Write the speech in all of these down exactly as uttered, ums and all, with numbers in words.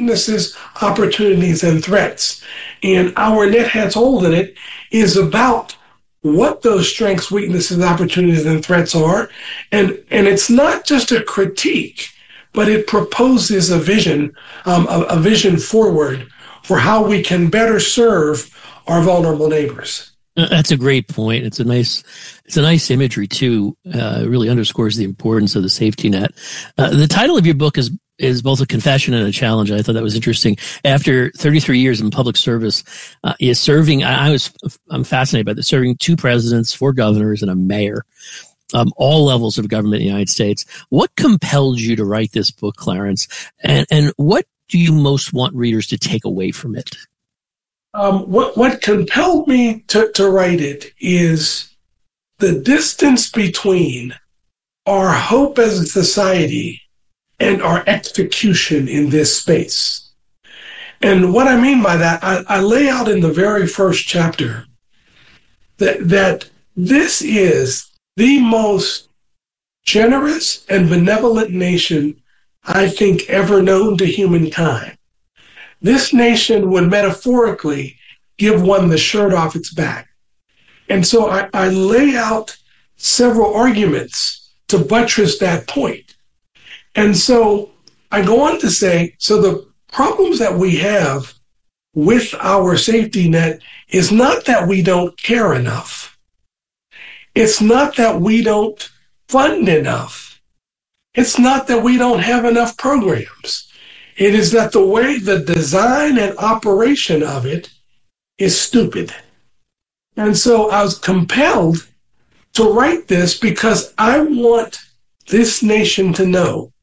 weaknesses, opportunities, and threats. And our Net Has Hold in it is about what those strengths, weaknesses, opportunities, and threats are. And, and it's not just a critique, but it proposes a vision, um, a, a vision forward for how we can better serve our vulnerable neighbors. That's a great point. It's a nice, it's a nice imagery too. Uh, it really underscores the importance of the safety net. Uh, the title of your book is is both a confession and a challenge. I thought that was interesting. After thirty-three years in public service, uh, is serving. I, I was, I'm fascinated by this. Serving two presidents, four governors, and a mayor, um, all levels of government in the United States. What compelled you to write this book, Clarence? And and what do you most want readers to take away from it? Um, what what compelled me to, to write it is the distance between our hope as a society and our execution in this space. And what I mean by that, I, I lay out in the very first chapter that that this is the most generous and benevolent nation I think ever known to humankind. This nation would metaphorically give one the shirt off its back. And so I, I lay out several arguments to buttress that point. And so I go on to say, so the problems that we have with our safety net is not that we don't care enough. It's not that we don't fund enough. It's not that we don't have enough programs. It is that the way the design and operation of it is stupid. And so I was compelled to write this because I want this nation to know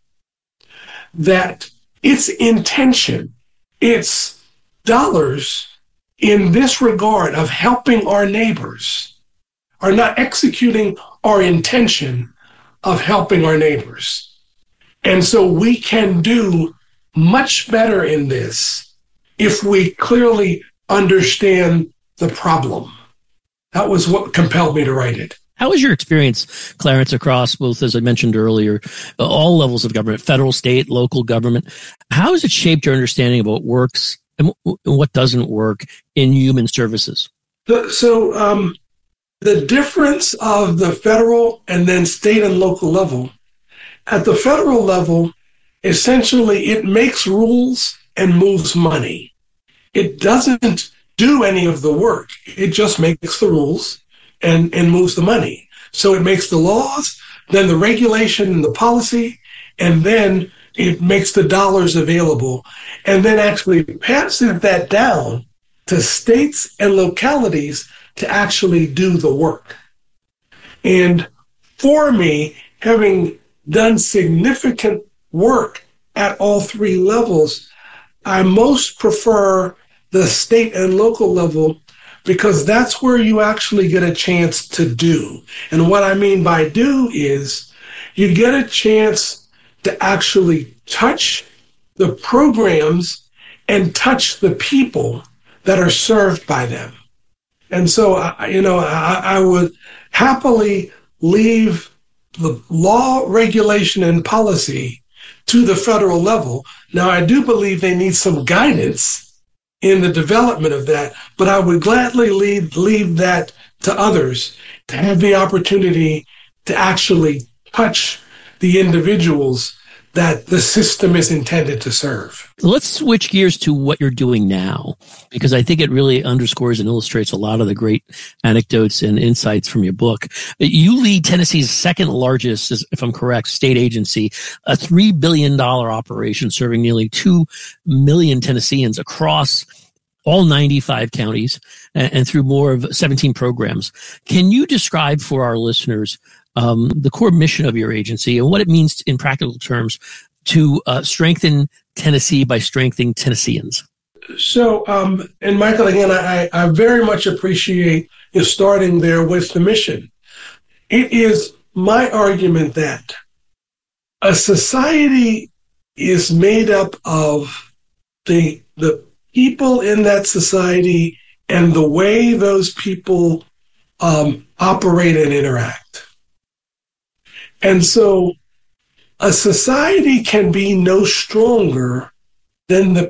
that its intention, its dollars in this regard of helping our neighbors are not executing our intention of helping our neighbors. And so we can do much better in this if we clearly understand the problem. That was what compelled me to write it. How was your experience, Clarence, across both, as I mentioned earlier, all levels of government, federal, state, local government? How has it shaped your understanding of what works and what doesn't work in human services? So um, the difference of the federal and then state and local level, at the federal level, essentially, it makes rules and moves money. It doesn't do any of the work. It just makes the rules and, and moves the money. So it makes the laws, then the regulation and the policy, and then it makes the dollars available, and then actually passes that down to states and localities to actually do the work. And for me, having done significant work at all three levels, I most prefer the state and local level because that's where you actually get a chance to do. And what I mean by do is you get a chance to actually touch the programs and touch the people that are served by them. And so, you know, I, I would happily leave the law, regulation, and policy to the federal level. Now, I do believe they need some guidance in the development of that, but I would gladly leave, leave that to others to have the opportunity to actually touch the individuals that the system is intended to serve. Let's switch gears to what you're doing now, because I think it really underscores and illustrates a lot of the great anecdotes and insights from your book. You lead Tennessee's second largest, if I'm correct, state agency, a three billion dollars operation serving nearly two million Tennesseans across all ninety-five counties and, and through more of seventeen programs. Can you describe for our listeners Um, the core mission of your agency and what it means in practical terms to uh, strengthen Tennessee by strengthening Tennesseans? So, um, and Michael, again, I, I very much appreciate you starting there with the mission. It is my argument that a society is made up of the the people in that society and the way those people um, operate and interact. And so a society can be no stronger than the